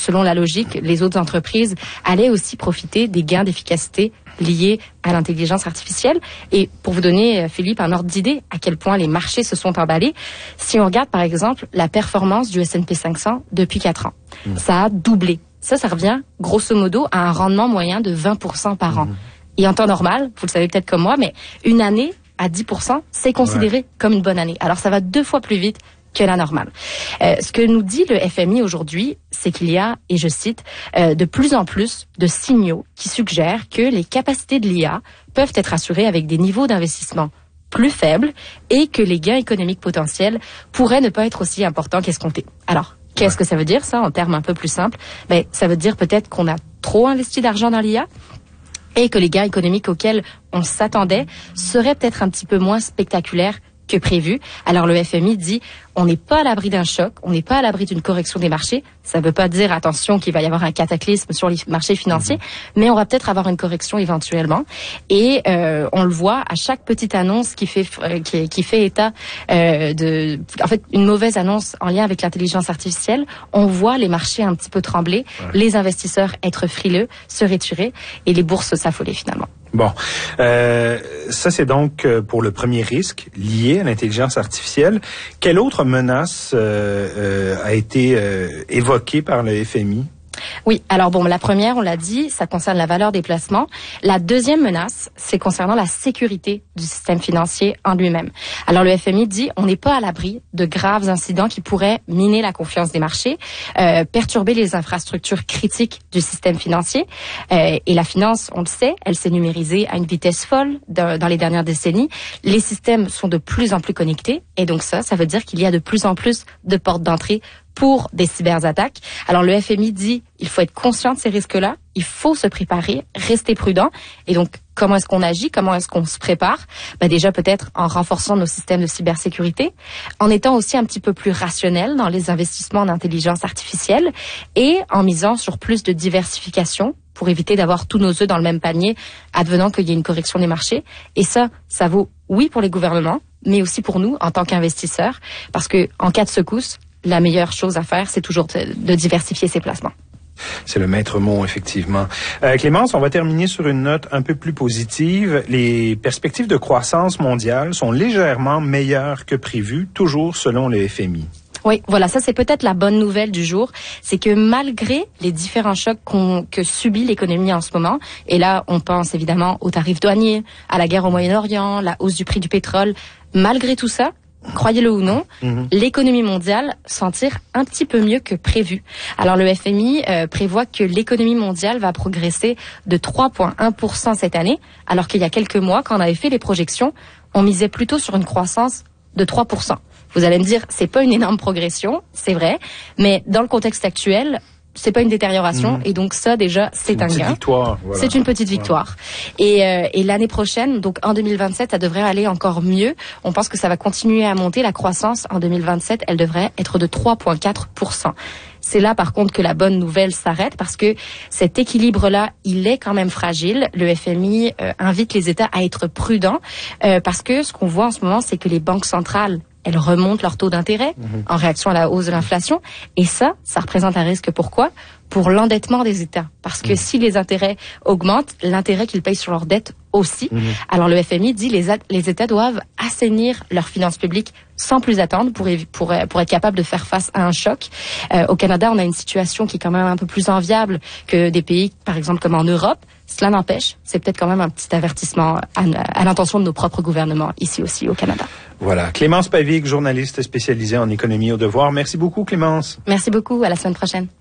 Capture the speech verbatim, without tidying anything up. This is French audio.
selon la logique, les autres entreprises allaient aussi profiter des gains d'efficacité liés à l'intelligence artificielle. Et pour vous donner, Philippe, un ordre d'idée à quel point les marchés se sont emballés, si on regarde par exemple la performance du S and P cinq cents depuis quatre ans, mmh. ça a doublé. Ça, ça revient grosso modo à un rendement moyen de vingt pour cent par mmh. an. Et en temps normal, vous le savez peut-être comme moi, mais une année à dix pour cent, c'est considéré ouais. comme une bonne année. Alors ça va deux fois plus vite que la normale. Euh, ce que nous dit le F M I aujourd'hui, c'est qu'il y a, et je cite, euh, de plus en plus de signaux qui suggèrent que les capacités de l'I A peuvent être assurées avec des niveaux d'investissement plus faibles et que les gains économiques potentiels pourraient ne pas être aussi importants qu'escomptés. Alors, qu'est-ce ouais. que ça veut dire, ça, en termes un peu plus simples? Ben, ça veut dire peut-être qu'on a trop investi d'argent dans l'I A et que les gains économiques auxquels on s'attendait seraient peut-être un petit peu moins spectaculaires que prévu. Alors le F M I dit, on n'est pas à l'abri d'un choc, on n'est pas à l'abri d'une correction des marchés. Ça ne veut pas dire, attention, qu'il va y avoir un cataclysme sur les marchés financiers, mmh. mais on va peut-être avoir une correction éventuellement. Et euh, on le voit à chaque petite annonce qui fait euh, qui, qui fait état euh, de, en fait, une mauvaise annonce en lien avec l'intelligence artificielle. On voit les marchés un petit peu trembler, ouais. les investisseurs être frileux, se retirer et les bourses s'affoler finalement. Bon, euh, ça c'est donc pour le premier risque lié à l'intelligence artificielle. Quelle autre menace euh, euh, a été euh, évoquée par le F M I? Oui, alors bon, la première, on l'a dit, ça concerne la valeur des placements. La deuxième menace, c'est concernant la sécurité du système financier en lui-même. Alors le F M I dit, on n'est pas à l'abri de graves incidents qui pourraient miner la confiance des marchés, euh, perturber les infrastructures critiques du système financier. Euh, et la finance, on le sait, elle s'est numérisée à une vitesse folle dans, dans les dernières décennies. Les systèmes sont de plus en plus connectés, et donc ça, ça veut dire qu'il y a de plus en plus de portes d'entrée pour des cyberattaques. Alors le F M I dit, il faut être conscient de ces risques-là, il faut se préparer, rester prudent. Et donc, comment est-ce qu'on agit? Comment est-ce qu'on se prépare? Ben déjà peut-être en renforçant nos systèmes de cybersécurité, en étant aussi un petit peu plus rationnel dans les investissements en intelligence artificielle et en misant sur plus de diversification pour éviter d'avoir tous nos œufs dans le même panier, advenant qu'il y ait une correction des marchés. Et ça, ça vaut oui pour les gouvernements, mais aussi pour nous en tant qu'investisseurs, parce que en cas de secousse, la meilleure chose à faire, c'est toujours de, de diversifier ses placements. C'est le maître mot, effectivement. Euh, Clémence, on va terminer sur une note un peu plus positive. Les perspectives de croissance mondiale sont légèrement meilleures que prévues, toujours selon le F M I. Oui, voilà, ça c'est peut-être la bonne nouvelle du jour, c'est que malgré les différents chocs qu'on, que subit l'économie en ce moment, et là on pense évidemment aux tarifs douaniers, à la guerre au Moyen-Orient, la hausse du prix du pétrole, malgré tout ça, croyez-le ou non, mmh. l'économie mondiale s'en tire un petit peu mieux que prévu. Alors le F M I euh, prévoit que l'économie mondiale va progresser de trois virgule un pour cent cette année, alors qu'il y a quelques mois, quand on avait fait les projections, on misait plutôt sur une croissance de trois pour cent. Vous allez me dire, c'est pas une énorme progression, c'est vrai, mais dans le contexte actuel, c'est pas une détérioration, mmh. et donc ça déjà c'est, c'est un gain. Victoire, voilà. C'est une petite victoire. Voilà. Et, euh, et l'année prochaine, donc en deux mille vingt-sept, ça devrait aller encore mieux. On pense que ça va continuer à monter. La croissance en deux mille vingt-sept, elle devrait être de trois virgule quatre pour cent. C'est là, par contre, que la bonne nouvelle s'arrête parce que cet équilibre-là, il est quand même fragile. Le F M I euh, invite les États à être prudents euh, parce que ce qu'on voit en ce moment, c'est que les banques centrales, elles remontent leur taux d'intérêt mmh. en réaction à la hausse de l'inflation. Et ça, ça représente un risque. Pourquoi? Pour l'endettement des États. Parce que mmh. si les intérêts augmentent, l'intérêt qu'ils payent sur leur dette aussi. Mmh. Alors le F M I dit les les États doivent assainir leurs finances publiques sans plus attendre pour pour pour être capable de faire face à un choc. Euh, au Canada, on a une situation qui est quand même un peu plus enviable que des pays, par exemple comme en Europe. Cela n'empêche, c'est peut-être quand même un petit avertissement à, à l'intention de nos propres gouvernements ici aussi au Canada. Voilà, Clémence Pavig, journaliste spécialisée en économie au devoir. Merci beaucoup, Clémence. Merci beaucoup. À la semaine prochaine.